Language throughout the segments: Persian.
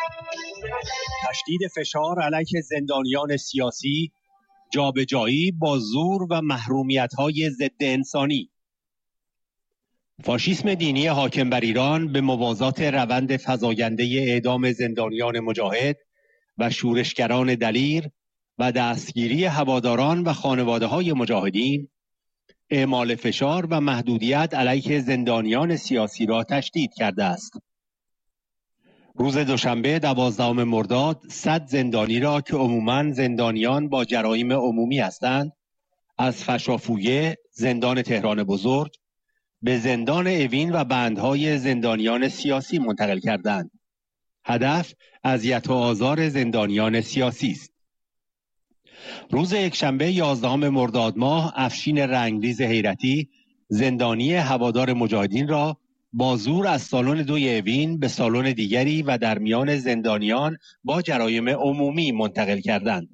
تشدید فشار علیه زندانیان سیاسی، جابجایی با زور و محرومیت‌های ضد انسانی. فاشیسم دینی حاکم بر ایران به موازات روند فزاینده اعدام زندانیان مجاهد و شورشگران دلیر و دستگیری هواداران و خانواده‌های مجاهدین، اعمال فشار و محدودیت علیه زندانیان سیاسی را تشدید کرده است. روز دوشنبه 12 مرداد 100 زندانی را که عموماً زندانیان با جرایم عمومی هستند، از فشافویه زندان تهران بزرگ به زندان اوین و بندهای زندانیان سیاسی منتقل کردند. هدف اذیت و آزار زندانیان سیاسی است. روز یکشنبه 11 مرداد ماه افشین رنگریز حیرتی زندانی هوادار مجاهدین را با زور از سالن 2 اوین به سالن دیگری و در میان زندانیان با جرایم عمومی منتقل کردند.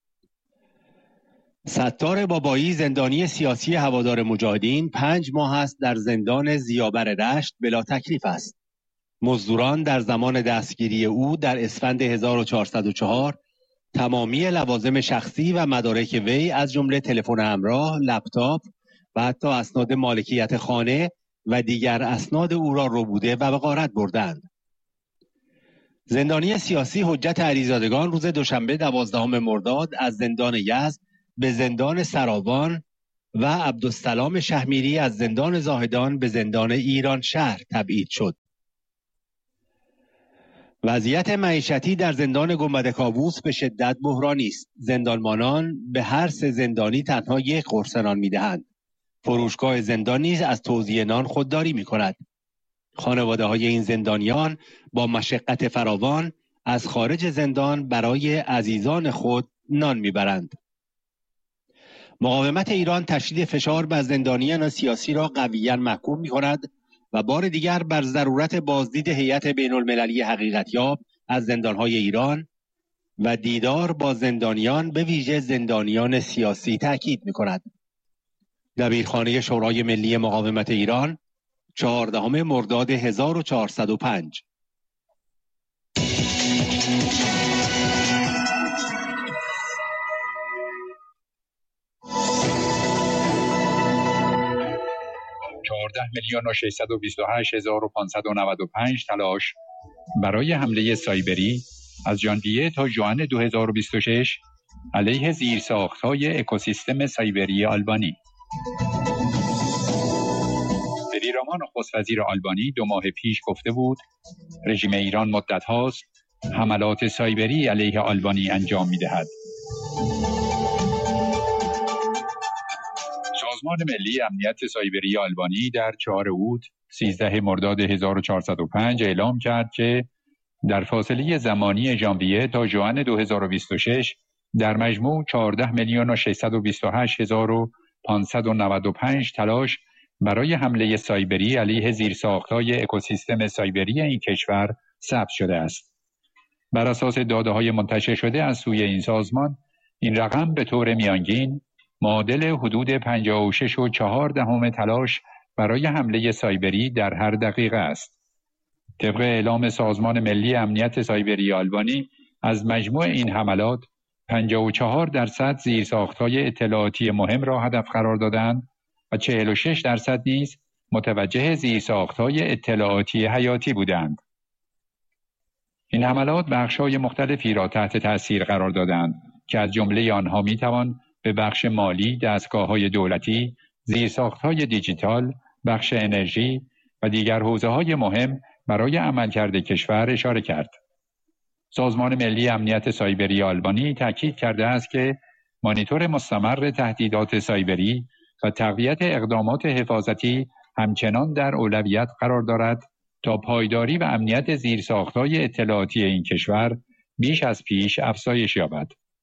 ستار بابایی زندانی سیاسی هوادار مجاهدین 5 ماه است در زندان ضیابر رشت بلا تکلیف است. مزدوران در زمان دستگیری او در اسفند 1404 تمامی لوازم شخصی و مدارک وی از جمله تلفن همراه، لپتاپ و حتی اسناد مالکیت خانه و دیگر اسناد او را ربوده و به غارت بردند. زندانی سیاسی حجت علیزادگان روز دوشنبه 12 مرداد از زندان یزد به زندان سراوان و عبدالسلام شهمیری از زندان زاهدان به زندان ایران شهر تبعید شد. وضعیت معیشتی در زندان گنبد کاووس به شدت بحرانی است. زندانبانان به هر 3 زندانی تنها 1 قرص نان می‌دهند. فروشگاه زندان نیز از توزیع نان خودداری می‌کند. خانواده‌های این زندانیان با مشقت فراوان از خارج زندان برای عزیزان خود نان می‌برند. مقاومت ایران تشدید فشار بر زندانیان سیاسی را قویاً محکوم می‌کند و بار دیگر بر ضرورت بازدید هیئت بین‌المللی حقیقتیاب از زندان‌های ایران و دیدار با زندانیان به ویژه زندانیان سیاسی تاکید می‌کند. دبیرخانه شورای ملی مقاومت ایران 14 مرداد 1405. میلیون و 628,595 تلاش برای حمله سایبری از ژانویه تا ژوئن 2026 علیه زیرساخت‌های اکوسیستم سایبری آلبانی. ادی راما نخست وزیر آلبانی 2 ماه پیش گفته بود رژیم ایران مدت هاست حملات سایبری علیه آلبانی انجام می‌دهد. سازمان ملی امنیت سایبری آلبانی در 4 اوت 13 مرداد 1405 اعلام کرد که در فاصله زمانی ژانویه تا ژوئن 2026 در مجموع 14,628,595 تلاش برای حمله سایبری علیه زیرساخت‌های اکوسیستم سایبری این کشور ثبت شده است. بر اساس داده‌های منتشر شده از سوی این سازمان، این رقم به طور میانگین معادل حدود 56.4 تلاش برای حمله سایبری در هر دقیقه است. طبق اعلام سازمان ملی امنیت سایبری آلبانی، از مجموع این حملات 54% زیرساخت‌های اطلاعاتی مهم را هدف قرار دادند و 46% نیز متوجه زیرساخت‌های اطلاعاتی حیاتی بودند. این حملات بخش‌های مختلفی را تحت تأثیر قرار دادند که از جمله آنها می‌توان به بخش مالی، دستگاه‌های دولتی، زیرساخت‌های دیجیتال، بخش انرژی و دیگر حوزه‌های مهم برای عملکرد کشور اشاره کرد. سازمان ملی امنیت سایبری آلبانی تاکید کرده است که مانیتور مستمر تهدیدات سایبری و تقویت اقدامات حفاظتی همچنان در اولویت قرار دارد تا پایداری و امنیت زیرساخت‌های اطلاعاتی این کشور بیش از پیش افزایش یابد.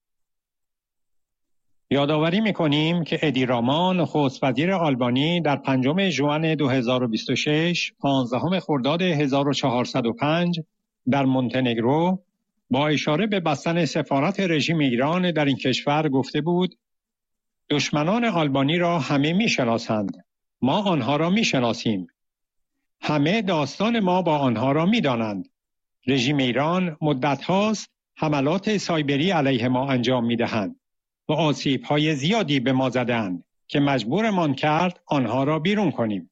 یادآوری می‌کنیم که ادی راما نخست وزیر آلبانی در 5 ژوئن 2026 15 خرداد 1405 در مونتنگرو با اشاره به بستن سفارت رژیم ایران در این کشور گفته بود دشمنان آلبانی را همه می‌شناسند. ما آنها را می‌شناسیم. همه داستان ما با آنها را می‌دانند. رژیم ایران مدت هاست حملات سایبری علیه ما انجام می‌دهند و آسیب‌های زیادی به ما زدند که مجبورمان کرد آنها را بیرون کنیم.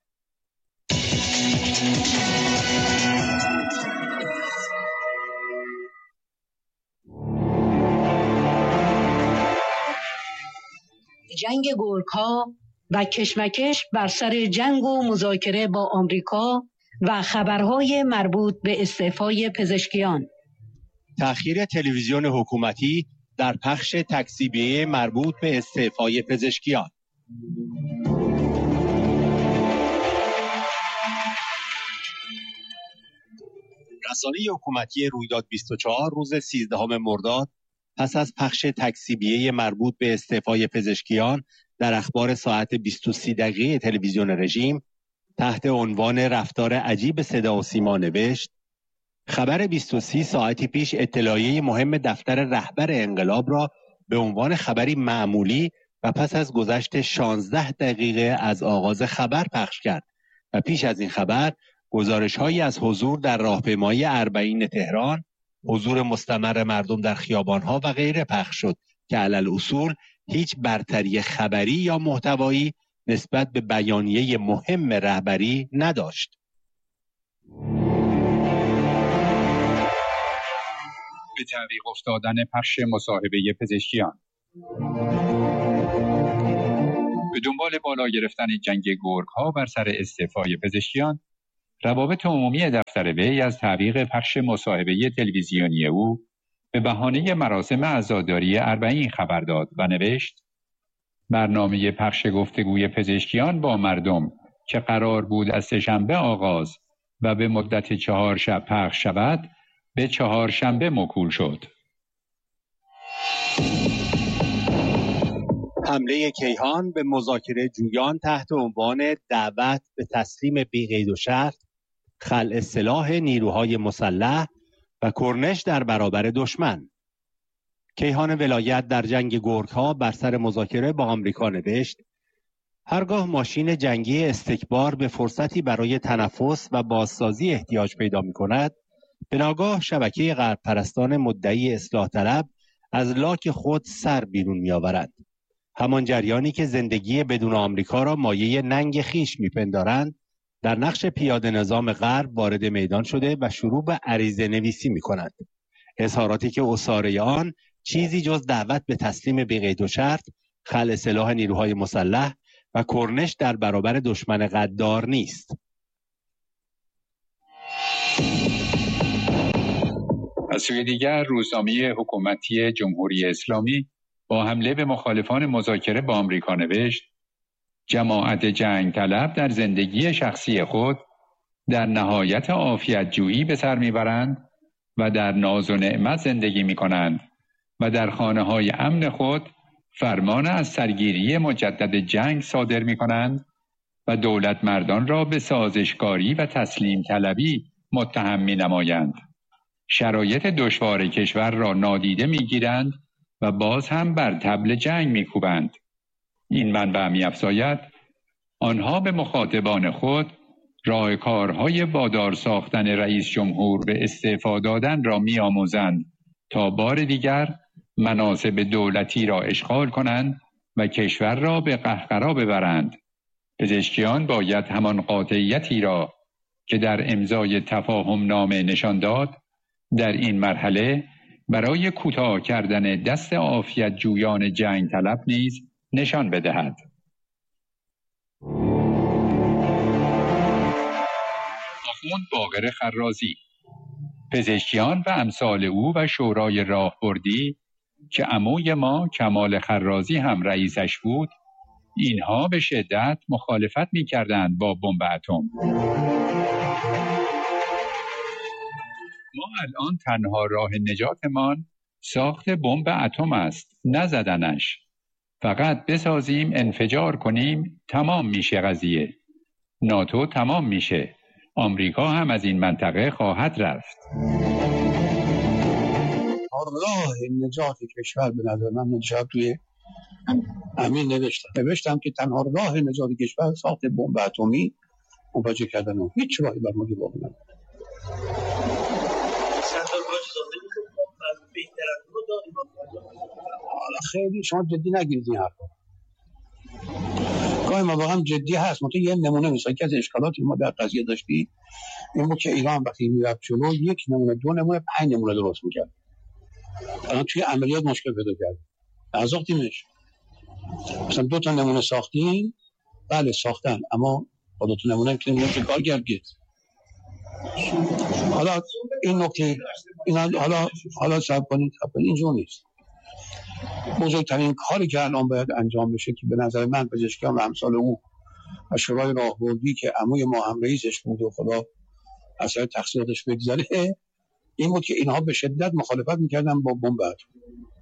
جنگ گورک‌ها و کشمکش بر سر جنگ و مذاکره با آمریکا و خبرهای مربوط به استعفای پزشکیان. تأخیر تلویزیون حکومتی در پخش تکذیبیه مربوط به استعفای پزشکیان. رسانه حکومتی رویداد 24 روز 13 مرداد پس از پخش تکذیبیه مربوط به استعفای پزشکیان در اخبار ساعت 20:30 تلویزیون رژیم تحت عنوان رفتار عجیب صدا و سیما نوشت: خبر 20:30 ساعتی پیش اطلاعیه مهم دفتر رهبر انقلاب را به عنوان خبری معمولی و پس از گذشت 16 دقیقه از آغاز خبر پخش کرد و پیش از این خبر گزارش‌هایی از حضور در راهپیمایی اربعین تهران، حضور مستمر مردم در خیابان‌ها و غیره پخش شد که علالأصول هیچ برتری خبری یا محتوایی نسبت به بیانیه مهم رهبری نداشت. به تعویق افتادن پخش مصاحبه پزشکیان. به دنبال بالا گرفتن جنگ گرگ‌ها بر سر استعفای پزشکیان، روابط عمومی دفتر وی از تعویق پخش مصاحبه تلویزیونی او به بهانه مراسم عزاداری اربعین خبر داد و نوشت: برنامه پخش گفتگوی پزشکیان با مردم که قرار بود از سه‌شنبه آغاز و به مدت 4 شب پخش شود، به 4 شنبه موکول شد. حمله کیهان به مذاکره جویان تحت عنوان دعوت به تسلیم بی قید و شرط، خلع سلاح نیروهای مسلح و کرنش در برابر دشمن. کیهان ولایت در جنگ گرگ‌ها بر سر مذاکره با آمریکا نوشت: هرگاه ماشین جنگی استکبار به فرصتی برای تنفس و بازسازی احتیاج پیدا می‌کند، به ناگاه شبکه غرب پرستان مدعی اصلاح طلب از لاک خود سر بیرون می‌آورد. همان جریانی که زندگی بدون آمریکا را مایه ننگ خیش می‌پندارند، در نقش پیاده نظام غرب وارد میدان شده و شروع به عریضه نویسی می‌کنند. اظهاراتی که عصاره آن چیزی جز دعوت به تسلیم بی قید و شرط، خلع سلاح نیروهای مسلح و کرنش در برابر دشمن غدار نیست. از سوی دیگر روزنامه حکومتی جمهوری اسلامی با حمله به مخالفان مذاکره با آمریکا نوشت: جماعت جنگ طلب در زندگی شخصی خود در نهایت عافیت جویی به سر میبرند و در ناز و نعمت زندگی میکنند و در خانه‌های امن خود فرمان از سرگیری مجدد جنگ صادر میکنند و دولت مردان را به سازشکاری و تسلیم طلبی متهم مینمایند. شرایط دشوار کشور را نادیده میگیرند و باز هم بر طبل جنگ میکوبند. این منبع می‌افزاید: آنها به مخاطبان خود راهکارهای وادار ساختن رئیس جمهور به استعفا دادن را می‌آموزند تا بار دیگر مناصب دولتی را اشغال کنند و کشور را به قهقرا ببرند. پزشکیان باید همان قاطعیتی را که در امضای تفاهم نامه نشان داد، در این مرحله برای کوتاه کردن دست عافیت جویان جنگ طلب نیز نشان بدهد. آخوند باقر خرازی: پزشکیان و امثال او و شورای راهبردی که عموی ما کمال خرازی هم رئیسش بود، اینها به شدت مخالفت می‌کردند با بمب اتم. ما الان تنها راه نجاتمان ساخت بمب اتم است، نه زدنش. فقط بسازیم، انفجار کنیم، تمام میشه قضیه. ناتو تمام میشه. آمریکا هم از این منطقه خواهد رفت. راه نجات کشور به نظر من نجات توی همین نوشتم که تنها راه نجات کشور ساخت بمب اتمی منفجر کردن هیچ راهی بر ما باقی نمونده. خیلی شما جدی نگیرید این حرفا. گاهی ما واقعا جدی هست. تو یه نمونه مثلا که از اشکالاتی ما در قضیه داشتی این بود که ایران وقتی میرفت جلو یک نمونه، دو نمونه، 5 نمونه درست میکرد. الان توی عملیات مشکل پیدا کرد. نازاختیمش. مثلا 2 تا نمونه ساختیم، بله ساختن، اما با 2 تا نمونه که نمیشه کار کرد. حالا این نکته حالا صبر کنید اینجور نیست. بزرگترین کاری که الان باید انجام بشه که به نظر من پزشکان و امثال او و شورای راهبردی که عموی ما هم رئیسش بود و خدا اثر تقصیراتش بگذره، این بود که اینها به شدت مخالفت میکردن با بمب اتمی.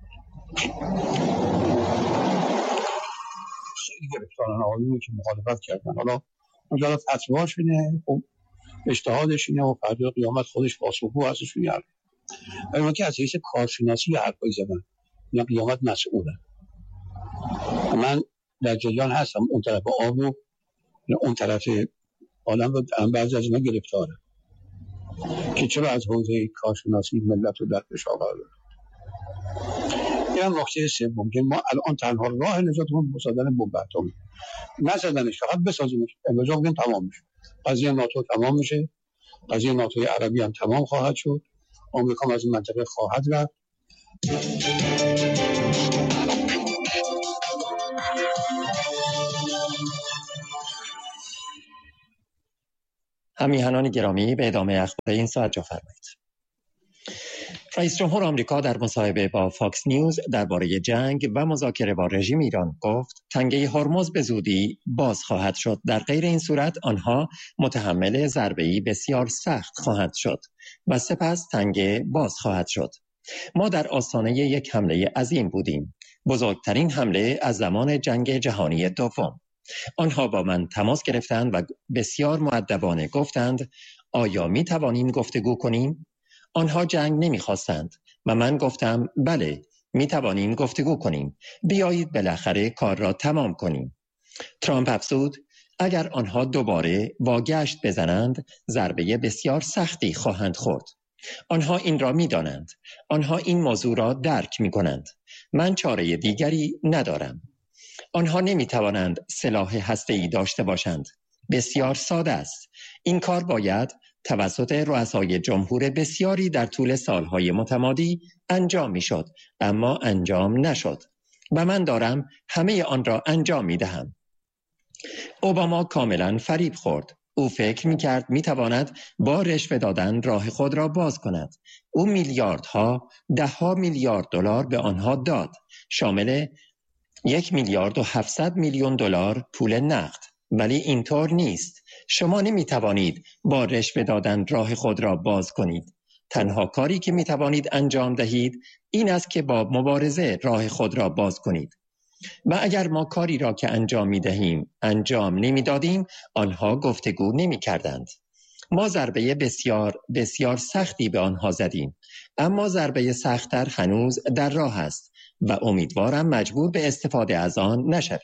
خیلی گرفتارن آقایونی که مخالفت کردن. حالا اونجا فتواش اینه، اجتهادش اینه و فردا قیامت خودش پاسخگو هستش میاره. ولی ما که از حیث کارشناسی حرفایی زدن، اینا قیامت مسئوله. من در جریان هستم اون طرف آب و اون طرف عالم و بعضی از اینا گرفتاره که چرا از حوزه کارشناسی ملت رو در فشار قرار دادن. این هم نکته سوم که ما الان تنها راه نجاتمون بسازن بمب اتمی. نزدنش، فقط بسازیمش. امروز بگیم تمام میشه. قضیه ناتو تمام میشه. قضیه ناتوی عربی هم تمام خواهد شد. آمریکا از این منطقه خواهد رفت. همیهنان گرامی، به ادامه اخبار این ساعت جا فرمایید. رئیس جمهور آمریکا در مصاحبه با فاکس نیوز درباره جنگ و مذاکره با رژیم ایران گفت تنگه هرمز به زودی باز خواهد شد. در غیر این صورت آنها متحمل ضربه‌ای بسیار سخت خواهد شد و سپس تنگه باز خواهد شد. ما در آستانه یک حمله عظیم بودیم، بزرگترین حمله از زمان جنگ جهانی دوم. آنها با من تماس گرفتند و بسیار مؤدبانه گفتند آیا می توانیم گفتگو کنیم؟ آنها جنگ نمی خواستند و من گفتم بله می توانیم گفتگو کنیم، بیایید بالاخره کار را تمام کنیم. ترامپ افزود اگر آنها دوباره واگشت بزنند ضربه بسیار سختی خواهند خورد. آنها این را می دانند. آنها این موضوع را درک می کنند. من چاره دیگری ندارم. آنها نمی توانند سلاح هسته‌ای داشته باشند. بسیار ساده است. این کار باید توسط رؤسای جمهور بسیاری در طول سالهای متمادی انجام می شد، اما انجام نشد و من دارم همه آن را انجام می دهم. اوباما کاملا فریب خورد. او فکر می کرد می تواند با رشوه دادن راه خود را باز کند. او میلیاردها، 10 میلیارد دلار به آنها داد، شامل 1,700 میلیون دلار پول نقد. ولی اینطور نیست. شما نمی توانید با رشوه دادن راه خود را باز کنید. تنها کاری که می توانید انجام دهید این است که با مبارزه راه خود را باز کنید. و اگر ما کاری را که انجام می دهیم انجام نمی دادیم، آنها گفتگو نمی کردند. ما ضربه بسیار بسیار سختی به آنها زدیم، اما ضربه سخت‌تر هنوز در راه است و امیدوارم مجبور به استفاده از آن نشویم.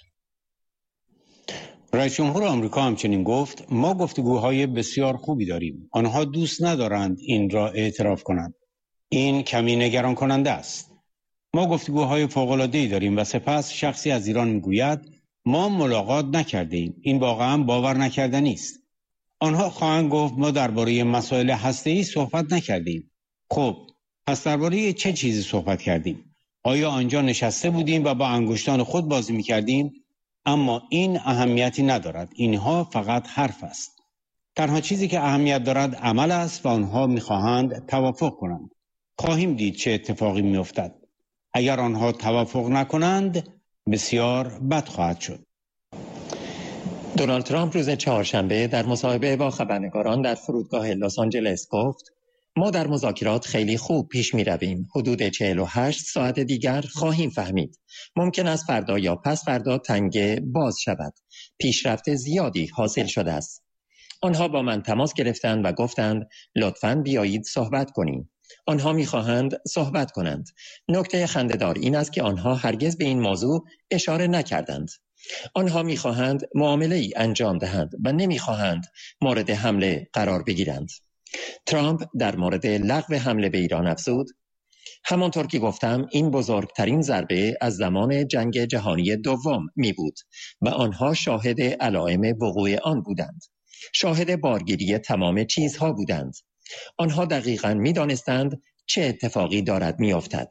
رئیس جمهور آمریکا همچنین گفت ما گفتگوهای بسیار خوبی داریم. آنها دوست ندارند این را اعتراف کنند. این کمی نگران کننده است. ما گفتگوهای فوق‌العاده‌ای داریم و سپس شخصی از ایران میگوید ما ملاقات نکردیم. این واقعا باور نکردنی است. آنها خواهند گفت ما درباره مسائل هسته‌ای صحبت نکردیم. خب پس درباره چه چیزی صحبت کردیم؟ آیا آنجا نشسته بودیم و با انگشتان خود بازی می‌کردیم؟ اما این اهمیتی ندارد. اینها فقط حرف است. تنها چیزی که اهمیت دارد عمل است و آنها می‌خواهند توافق کنند. خواهیم دید چه اتفاقی می‌افتد. اگر آنها توافق نکنند بسیار بد خواهد شد. دونالد ترامپ روز چهارشنبه در مصاحبه با خبرنگاران در فرودگاه لس آنجلس گفت ما در مذاکرات خیلی خوب پیش می رویم. حدود 48 ساعت دیگر خواهیم فهمید. ممکن است فردا یا پس فردا تنگه باز شود. پیشرفت زیادی حاصل شده است. آنها با من تماس گرفتند و گفتند لطفاً بیایید صحبت کنیم. آنها می‌خواهند صحبت کنند. نکته خنده‌دار این است که آنها هرگز به این موضوع اشاره نکردند. آنها می‌خواهند معامله‌ای انجام دهند و نمی‌خواهند مورد حمله قرار بگیرند. ترامپ در مورد لغو حمله به ایران افزود همانطور که گفتم این بزرگترین ضربه از زمان جنگ جهانی دوم می بود و آنها شاهد علائم وقوع آن بودند. شاهد بارگیری تمام چیزها بودند. آنها دقیقاً می دانستند چه اتفاقی دارد می افتد.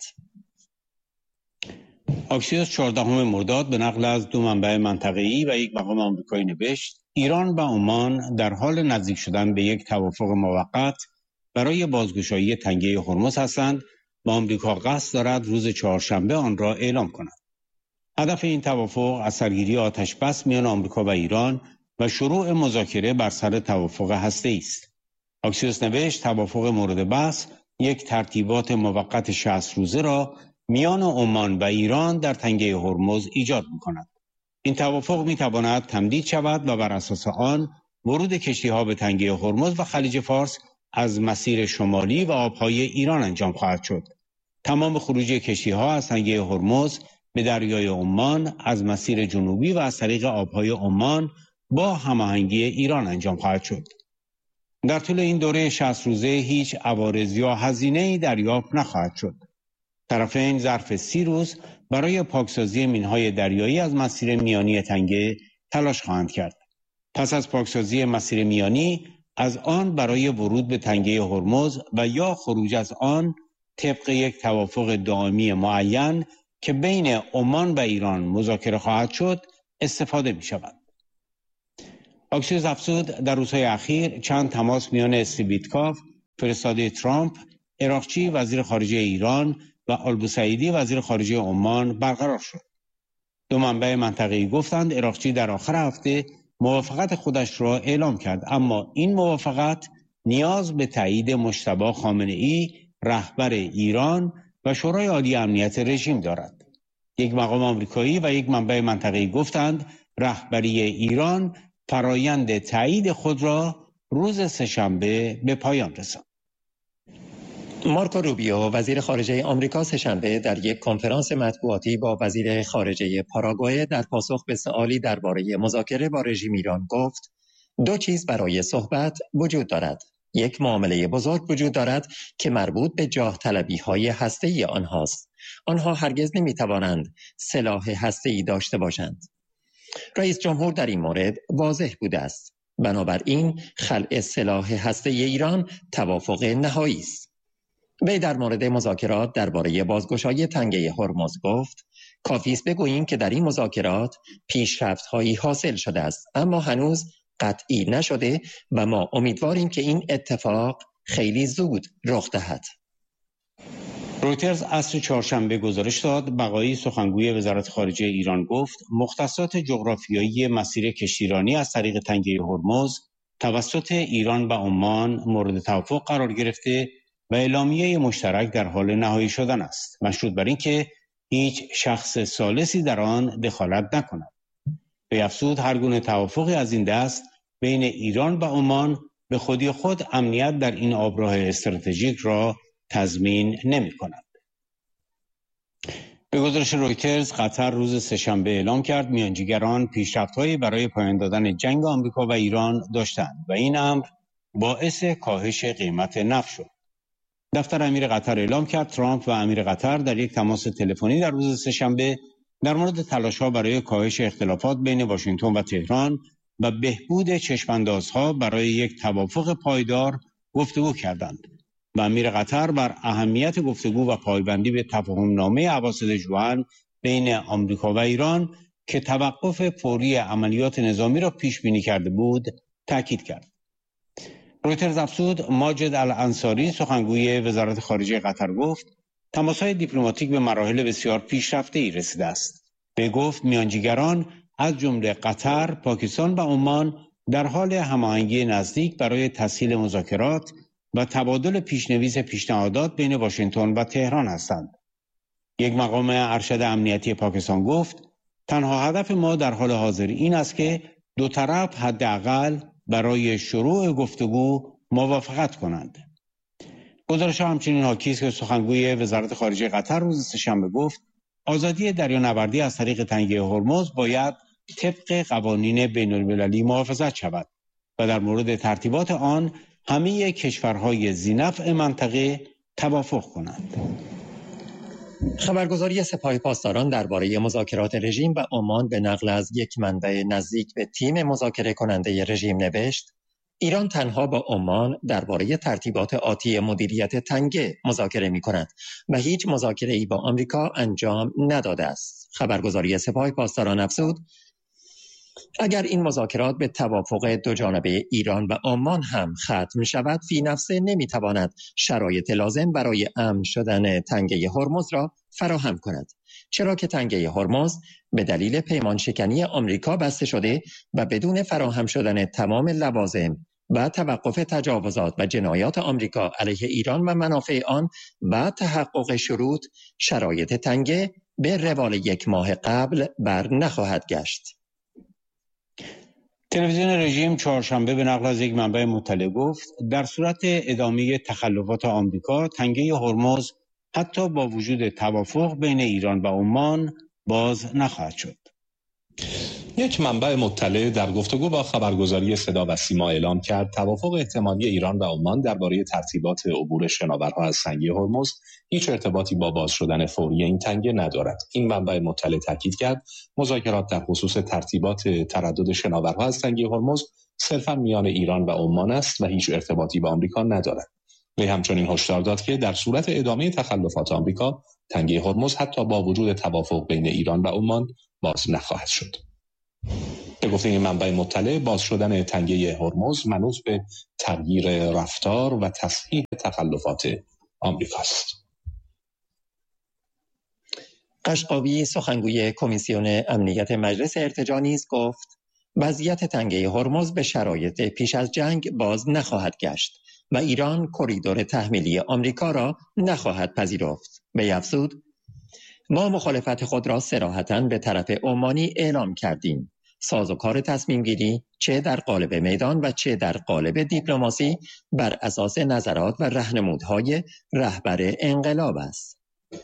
آکسیوس 14 مرداد به نقل از 2 منبع منطقه‌ای و یک مقام آمریکایی نوشت: ایران و عمان در حال نزدیک شدن به یک توافق موقت برای بازگشایی تنگه هرمز هستند و آمریکا قصد دارد روز چهارشنبه آن را اعلام کند. هدف این توافق اثرگیری آتش بس میان آمریکا و ایران و شروع مذاکره بر سر توافق هسته‌ای است. آکسیوس نوشت توافق مورد بحث یک ترتیبات موقت 60 روزه را میان عمان و ایران در تنگه هرمز ایجاد می‌کند. این توافق می‌تواند تمدید شود و بر اساس آن ورود کشتی‌ها به تنگه هرمز و خلیج فارس از مسیر شمالی و آبهای ایران انجام خواهد شد. تمام خروج کشتی‌ها از تنگه هرمز به دریای عمان از مسیر جنوبی و از طریق آبهای عمان با هماهنگی ایران انجام خواهد شد. در طول این دوره 60 روزه هیچ عوارض یا هزینه‌ای دریافت نخواهد شد. طرفین ظرف 30 روز برای پاکسازی مین‌های دریایی از مسیر میانی تنگه تلاش خواهند کرد. پس از پاکسازی مسیر میانی از آن برای ورود به تنگه هرمز و یا خروج از آن طبق یک توافق دائمی معین که بین عمان و ایران مذاکره خواهد شد استفاده می شود. آکسیوس افزود در روزهای اخیر چند تماس میان استیو ویتکاف فرستاده ترامپ، اراقچی وزیر خارجه ایران و آلبوسعیدی وزیر خارجه عمان برقرار شد. 2 منبع منطقه‌ای گفتند اراقچی در آخر هفته موافقت خودش را اعلام کرد، اما این موافقت نیاز به تایید مجتبی خامنه‌ای رهبر ایران و شورای عالی امنیت رژیم دارد. یک مقام آمریکایی و یک منبع منطقه‌ای گفتند رهبری ایران فرایند تایید خود را روز سه‌شنبه به پایان رساند. مارکو روبیو وزیر خارجه آمریکا سه‌شنبه در یک کنفرانس مطبوعاتی با وزیر خارجه پاراگوئه در پاسخ به سوالی درباره مذاکره با رژیم ایران گفت: 2 چیز برای صحبت وجود دارد. یک معامله بزرگ وجود دارد که مربوط به جاه طلبی‌های هسته‌ای آنهاست. آنها هرگز نمی‌توانند سلاح هسته‌ای داشته باشند. رئیس جمهور در این مورد واضح بوده است. بنابراین خلع سلاح هسته‌ای ایران توافق نهایی است. وی در مورد مذاکرات درباره بازگشایی تنگه هرمز گفت: کافی است بگوییم که در این مذاکرات پیشرفت‌هایی حاصل شده است، اما هنوز قطعی نشده و ما امیدواریم که این اتفاق خیلی زود رخ دهد. رویترز عصر چهارشنبه گزارش داد بقایی سخنگوی وزارت خارجه ایران گفت مختصات جغرافیایی مسیر کشتیرانی از طریق تنگه هرمز توسط ایران و عمان مورد توافق قرار گرفته و اعلامیه مشترک در حال نهایی شدن است، مشروط بر اینکه هیچ شخص ثالثی در آن دخالت نکند. به افزود هر گونه توافقی از این دست بین ایران و عمان به خودی خود امنیت در این آبراه استراتژیک را تضمین نمی‌کند. به گزارش رویترز قطر روز سه‌شنبه اعلام کرد میانجیگران پیشرفت‌هایی برای پایان دادن جنگ آمریکا و ایران داشتند و این امر باعث کاهش قیمت نفت شد. دفتر امیر قطر اعلام کرد ترامپ و امیر قطر در یک تماس تلفنی در روز سه‌شنبه در مورد تلاش‌ها برای کاهش اختلافات بین واشنگتن و تهران و بهبود چشم‌اندازها برای یک توافق پایدار گفتگو کردند و امیر قطر بر اهمیت گفتگو و پایبندی به تفاهم‌نامه اواسط ژوئن بین آمریکا و ایران که توقف فوری عملیات نظامی را پیش بینی کرده بود تاکید کرد. رویترز افزود ماجد الانصاری سخنگوی وزارت خارجه قطر گفت تماس‌های دیپلماتیک به مراحل بسیار پیشرفته‌ای رسیده است. به گفت میانجیگران از جمله قطر، پاکستان و عمان در حال هماهنگی نزدیک برای تسهیل مذاکرات و تبادل پیشنویس پیشنهادات بین واشنگتن و تهران هستند. یک مقام ارشد امنیتی پاکستان گفت تنها هدف ما در حال حاضر این است که دو طرف حداقل برای شروع گفتگو موافقت کنند. گزارش همچنین حاکی است که سخنگوی وزارت خارجه قطر روز سه‌شنبه گفت آزادی دریانوردی از طریق تنگه هرمز باید طبق قوانین بین‌المللی محافظت شود و در مورد ترتیبات آن همه کشورهای ذی‌نفع منطقه توافق کنند. خبرگزاری سپاه پاسداران درباره مذاکرات رژیم و عمان به نقل از یک منبع نزدیک به تیم مذاکره کننده رژیم نوشت: ایران تنها با عمان درباره ترتیبات آتی مدیریت تنگه مذاکره می‌کند و هیچ مذاکره‌ای با آمریکا انجام نداده است. خبرگزاری سپاه پاسداران افزود: اگر این مذاکرات به توافق دوجانبه ایران و عمان هم ختم شود، فی نفسه نمیتواند شرایط لازم برای امن شدن تنگه هرمز را فراهم کند، چرا که تنگه هرمز به دلیل پیمان شکنی آمریکا بسته شده و بدون فراهم شدن تمام لوازم و توقف تجاوزات و جنایات آمریکا علیه ایران و منافع آن و تحقق شروط شرایط تنگه به روال 1 ماه قبل بر نخواهد گشت. تلویزیون رژیم چهارشنبه به نقل از یک منبع مطلع گفت در صورت ادامه تخلفات آمریکا تنگه هرمز حتی با وجود توافق بین ایران و عمان باز نخواهد شد. یک منبع مطلع در گفتگو با خبرگزاری صدا و سیما اعلام کرد توافق احتمالی ایران و عمان درباره ترتیبات عبور شناورها از تنگه هرمز هیچ ارتباطی با باز شدن فوری این تنگه ندارد. این منبع مطلع تاکید کرد مذاکرات در خصوص ترتیبات تردد شناورها از تنگه هرمز صرفاً میان ایران و عمان است و هیچ ارتباطی با آمریکا ندارد. وی همچنین هشدار داد که در صورت ادامه تخلفات آمریکا تنگه هرمز حتی با وجود توافق بین ایران و عمان باز نخواهد شد. به گفته این منبع مطلع باز شدن تنگه هرمز منوط به تغییر رفتار و تصحیح تخلفات آمریکا است. قشقاوی سخنگوی کمیسیون امنیت مجلس ارتجاع نیز گفت وضعیت تنگه هرمز به شرایط پیش از جنگ باز نخواهد گشت و ایران کریدور تحمیلی آمریکا را نخواهد پذیرفت. وی افزود ما مخالفت خود را صراحتاً به طرف عمانی اعلام کردیم. سازوکار تصمیم گیری چه در قالب میدان و چه در قالب دیپلماسی بر اساس نظرات و راهنمودهای رهبر انقلاب است.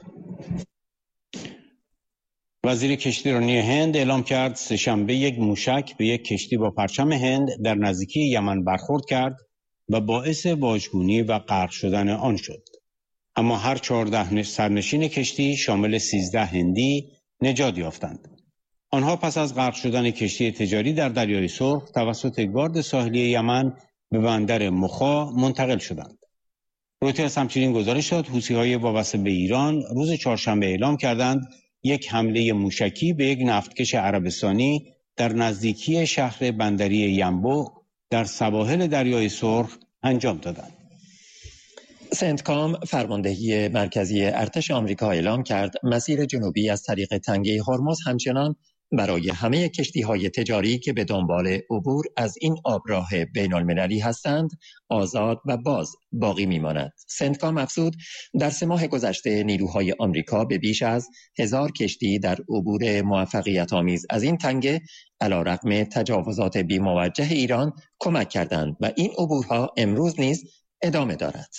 وزیر کشتیرانی هند اعلام کرد سه‌شنبه یک موشک به یک کشتی با پرچم هند در نزدیکی یمن برخورد کرد و باعث واژگونی و غرق شدن آن شد. اما هر 14 سرنشین کشتی شامل 13 هندی نجات یافتند. آنها پس از غرق شدن کشتی تجاری در دریای سرخ توسط گارد ساحلی یمن به بندر مخا منتقل شدند. رویترز همچنین گزارش داد حوثی‌های وابسته به ایران روز چهارشنبه اعلام کردند یک حمله موشکی به یک نفتکش عربستانی در نزدیکی شهر بندری ینبو در سواحل دریای سرخ انجام دادند. سنتکام فرماندهی مرکزی ارتش آمریکا اعلام کرد مسیر جنوبی از طریق تنگه هرمز همچنان برای همه کشتی‌های تجاری که به دنبال عبور از این آبراه بین‌المللی هستند آزاد و باقی می‌ماند. سنتکام افزود در 3 ماه گذشته نیروهای آمریکا به بیش از 1000 کشتی در عبور موفقیت‌آمیز از این تنگه علی‌رغم تجاوزات بی‌موجه ایران کمک کردند و این عبورها امروز نیز ادامه دارد.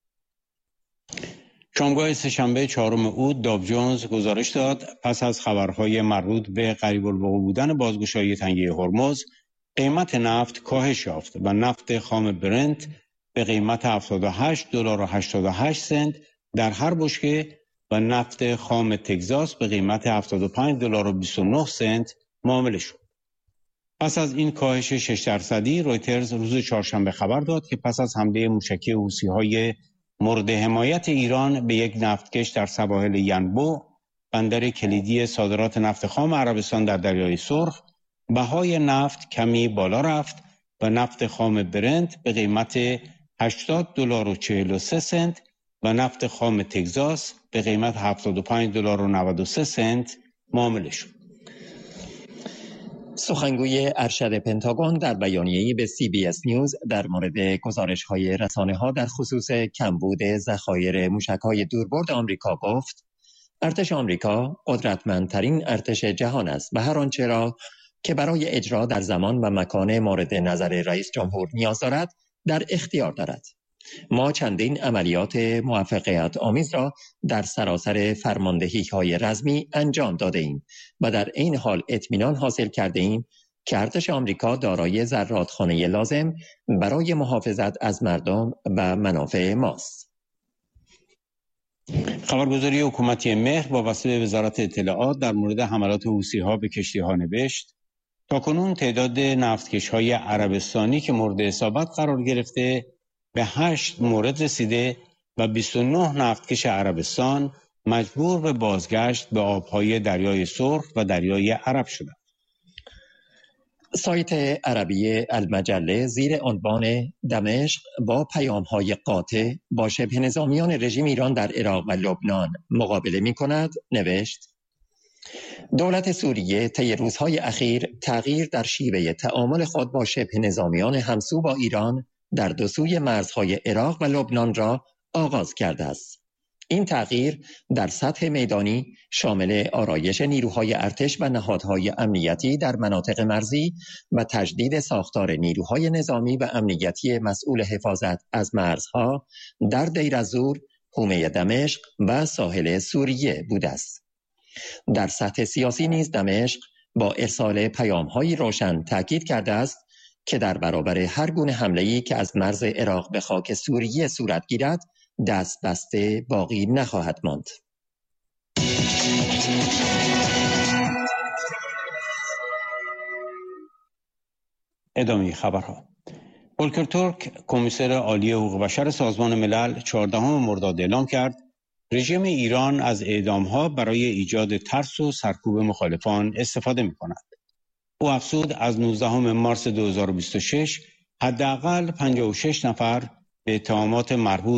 شامگاه سه‌شنبه 4 اوت داو جونز گزارش داد پس از خبرهای مربوط به قریب الوقوع بودن بازگشایی تنگه هرمز قیمت نفت کاهش یافت و نفت خام برنت به قیمت $78.88 در هر بشکه و نفت خام تگزاس به قیمت $75.29 معامله شد. پس از این کاهش 6%، رویترز روز چهارشنبه خبر داد که پس از حمله موشکی حوثی‌های مورد حمایت ایران به یک نفتکش در سواحل ینبو، بندر کلیدی صادرات نفت خام عربستان در دریای سرخ، بهای نفت کمی بالا رفت و نفت خام برنت به قیمت $80.43 و نفت خام تگزاس به قیمت $75.93 معامله شد. سخنگوی ارشد پنتاگون در بیانیه‌ای به CBS نیوز در مورد گزارش‌های رسانه‌ها در خصوص کمبود ذخایر موشک‌های دوربرد آمریکا گفت: ارتش آمریکا قدرتمندترین ارتش جهان است و هر آنچه را که برای اجرا در زمان و مکان مورد نظر رئیس جمهور نیاز دارد در اختیار دارد. ما چندین عملیات موفقیت آمیز را در سراسر فرماندهی‌های رزمی انجام داده ایم و در این حال اطمینان حاصل کرده ایم که ارتش آمریکا دارای زرادخانه لازم برای محافظت از مردم و منافع ماست. خبرگزاری حکومتی مهر وابسته به وزارت اطلاعات در مورد حملات حوثی‌ها به کشتی‌ها نوشت: تاکنون تعداد نفتکش‌های عربستانی که مورد اصابت قرار گرفته به 8 مورد رسیده و 29 نفتکش عربستان مجبور به بازگشت به آبهای دریای سرخ و دریای عرب شدند. سایت عربی المجله زیر عنوان دمشق با پیام‌های قاطع با شبه نظامیان رژیم ایران در عراق و لبنان مقابله می‌کند نوشت: دولت سوریه طی روزهای اخیر تغییر در شیوه تعامل خود با شبه نظامیان همسو با ایران در دو سوی مرزهای عراق و لبنان را آغاز کرده است. این تغییر در سطح میدانی شامل آرایش نیروهای ارتش و نهادهای امنیتی در مناطق مرزی و تجدید ساختار نیروهای نظامی و امنیتی مسئول حفاظت از مرزها در دیر الزور، حومه دمشق و ساحل سوریه بوده است. در سطح سیاسی نیز دمشق با ارسال پیام‌های روشن تاکید کرده است که در برابر هر گونه حمله‌ای که از مرز عراق به خاک سوریه صورت گیرد دست بسته باقی نخواهد ماند. ادامه خبرها. ولکر تورک، کمیسر عالی حقوق بشر سازمان ملل، 14 مرداد اعلام کرد رژیم ایران از اعدام‌ها برای ایجاد ترس و سرکوب مخالفان استفاده می‌کند. او افزود از 19 مارس 2026 حداقل 56 نفر به اتهامات مربوط